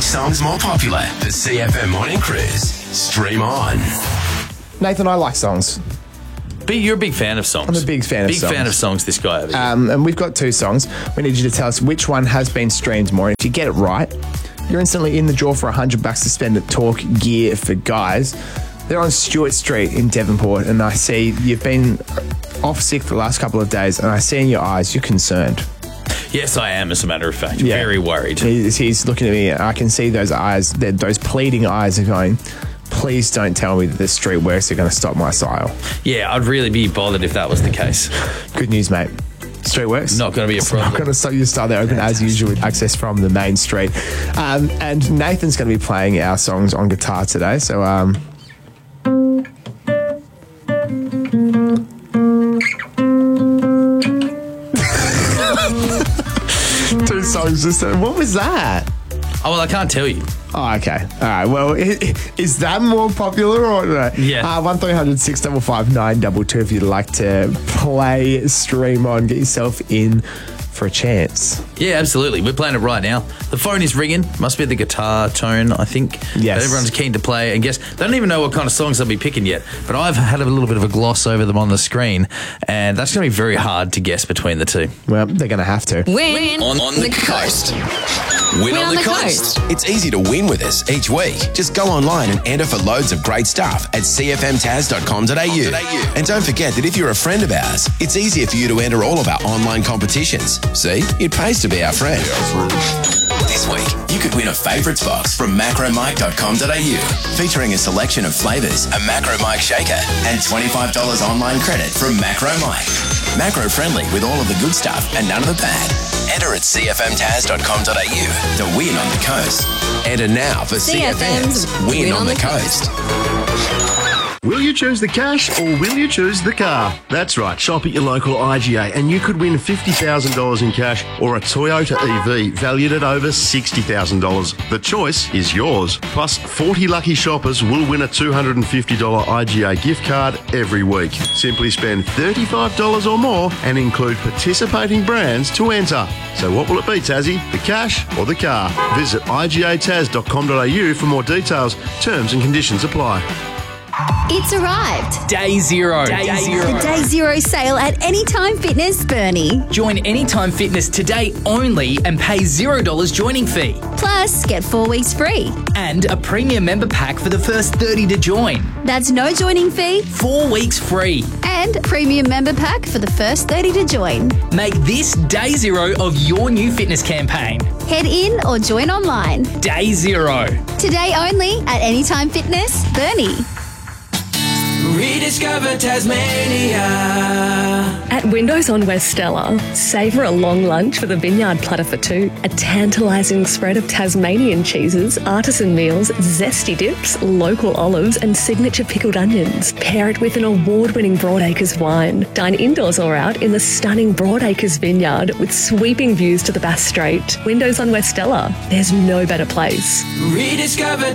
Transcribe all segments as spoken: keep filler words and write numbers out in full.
songs more popular. The C F M Morning Cruise. Stream on. Nathan, I like songs. But you're a big fan of songs. I'm a big fan of big songs. Big fan of songs, this guy over here. Um, and we've got two songs. We need you to tell us which one has been streamed more. If you get it right, you're instantly in the draw for one hundred bucks to spend at Talk Gear for Guys. They're on Stewart Street in Devonport, and I see you've been off sick for the last couple of days, and I see in your eyes you're concerned. Yes, I am, as a matter of fact. Yeah. Very worried. He's, he's looking at me, and I can see those eyes, those pleading eyes are going, please don't tell me that the street works are going to stop my sale. Yeah, I'd really be bothered if that was the case. Good news, mate. Street works. Not going to be a problem. Not going to stop you start there open Fantastic. As usual with access from the main street. Um, and Nathan's going to be playing our songs on guitar today. So, um... two songs just... What was that? Oh, well, I can't tell you. Oh, okay. All right. Well, is that more popular or no? Yeah. Uh, one three hundred six five five nine two two if you'd like to play, stream on, get yourself in for a chance. Yeah, absolutely. We're playing it right now. The phone is ringing. Must be the guitar tone, I think. Yes. But everyone's keen to play. And guess they don't even know what kind of songs they'll be picking yet. But I've had a little bit of a gloss over them on the screen, and that's going to be very hard to guess between the two. Well, they're going to have to. Win on, on the, the coast. Win, Win on, on the, the coast. coast. It's easy to win with us each week. Just go online and enter for loads of great stuff at c f m taz dot com dot a u. And don't forget that if you're a friend of ours, it's easier for you to enter all of our online competitions. See, it pays to be our friend. This week, you could win a favourites box from macro mike dot com dot a u, featuring a selection of flavours, a Macro Mike shaker, and twenty-five dollars online credit from Macro Mike. Macro friendly with all of the good stuff and none of the bad. Enter at c f m taz dot com dot a u to win on the coast. Enter now for C F M's Win, win on, on the, the coast. Will you choose the cash or will you choose the car? That's right, shop at your local I G A and you could win fifty thousand dollars in cash or a Toyota E V valued at over sixty thousand dollars. The choice is yours. Plus, forty lucky shoppers will win a two hundred fifty dollars I G A gift card every week. Simply spend thirty-five dollars or more and include participating brands to enter. So what will it be, Tassie? The cash or the car? Visit i g a taz dot com dot a u for more details. Terms and conditions apply. It's arrived. Day zero. Day, day zero. The Day Zero sale at Anytime Fitness, Burnie. Join Anytime Fitness today only and pay zero dollars joining fee. Plus, get four weeks free. And a premium member pack for the first thirty to join. That's no joining fee. Four weeks free. And premium member pack for the first thirty to join. Make this Day Zero of your new fitness campaign. Head in or join online. Day Zero. Today only at Anytime Fitness, Burnie. Rediscover Tasmania. At Windows on West Stella, savour a long lunch with a vineyard platter for two, a tantalising spread of Tasmanian cheeses, artisan meals, zesty dips, local olives and signature pickled onions. Pair it with an award-winning Broadacres wine. Dine indoors or out in the stunning Broadacres vineyard with sweeping views to the Bass Strait. Windows on West Stella, there's no better place. Rediscover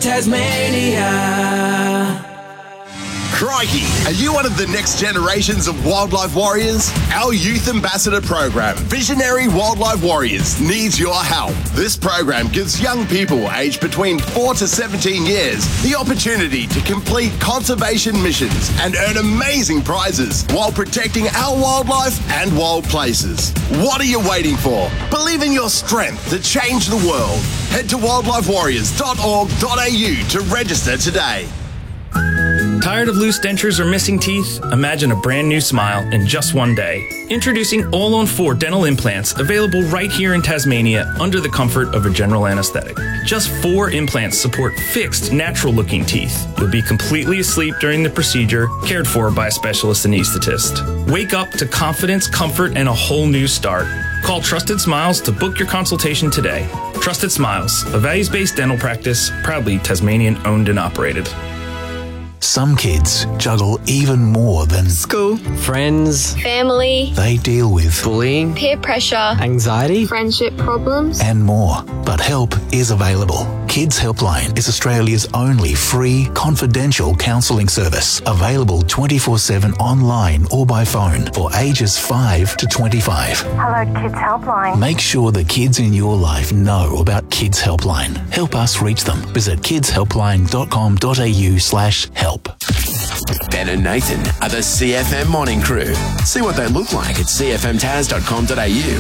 Tasmania. Crikey, are you one of the next generations of wildlife warriors? Our Youth Ambassador program, Visionary Wildlife Warriors, needs your help. This program gives young people aged between four to seventeen years the opportunity to complete conservation missions and earn amazing prizes while protecting our wildlife and wild places. What are you waiting for? Believe in your strength to change the world. Head to wildlife warriors dot org dot a u to register today. Tired of loose dentures or missing teeth? Imagine a brand new smile in just one day. Introducing All on four dental implants, available right here in Tasmania under the comfort of a general anesthetic. Just four implants support fixed, natural-looking teeth. You'll be completely asleep during the procedure, cared for by a specialist anaesthetist. Wake up to confidence, comfort, and a whole new start. Call Trusted Smiles to book your consultation today. Trusted Smiles, a values-based dental practice, proudly Tasmanian owned and operated. Some kids juggle even more than school, friends, family. They deal with bullying, peer pressure, anxiety, friendship problems, and more. But help is available. Kids Helpline is Australia's only free, confidential counselling service, available twenty-four seven online or by phone for ages five to twenty-five. Hello, Kids Helpline. Make sure the kids in your life know about Kids Helpline. Help us reach them. Visit kidshelpline.com.au slash help. Ben and Nathan are the C F M Morning Crew. See what they look like at c f m taz dot com dot a u.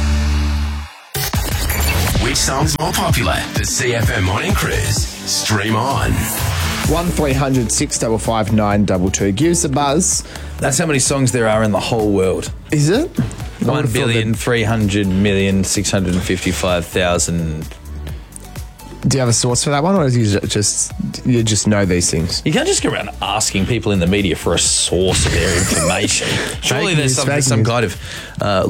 Which song's more popular? The C F M Morning Cruise. Stream on. one three hundred six five five nine two two. Give us a buzz. That's how many songs there are in the whole world. Is it? One billion three hundred million six hundred and fifty-five thousand. Do you have a source for that one, or do you just you just know these things? You can't just go around asking people in the media for a source of their information. Surely Fake there's news, some, fake some news. kind of uh,